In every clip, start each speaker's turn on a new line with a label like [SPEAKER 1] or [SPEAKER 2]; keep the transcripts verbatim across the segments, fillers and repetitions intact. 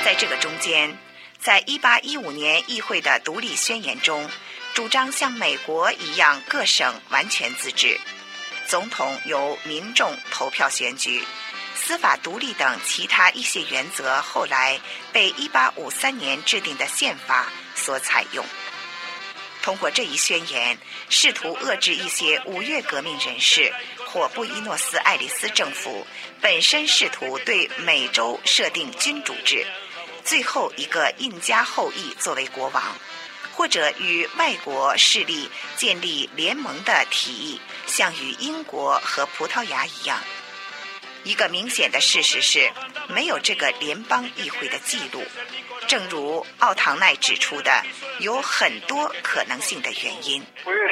[SPEAKER 1] 在这个中间，在一八一五年议会的独立宣言中，主张像美国一样各省完全自治，总统由民众投票选举，司法独立等其他一些原则后来被一八五三年制定的宪法所采用。通过这一宣言，试图遏制一些五月革命人士或布宜诺斯艾利斯政府本身试图对美洲设定君主制，最后一个印加后裔作为国王，或者与外国势力建立联盟的提议，像与英国和葡萄牙一样。一个明显的事实是，没有这个联邦议会的记录。正如奥唐奈指出的，有很多可能性的原因。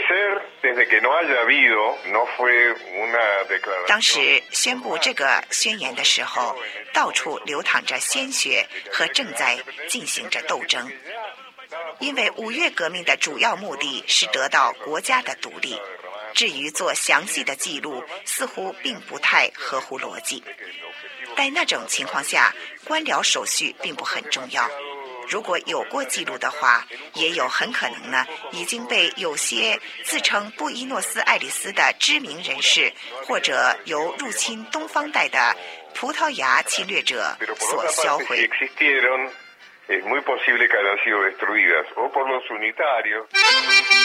[SPEAKER 1] 当时宣布这个宣言的时候，到处流淌着鲜血和正在进行着斗争。因为五月革命的主要目的是得到国家的独立，至于做详细的记录，似乎并不太合乎逻辑。在那种情况下，官僚手续并不很重要。如果有过记录的话，也有很可能呢已经被有些自称布宜诺斯艾利斯的知名人士，或者由入侵东方带的葡萄牙侵略者所销毁。
[SPEAKER 2] Es muy posible que hayan sido destruidas o por los unitarios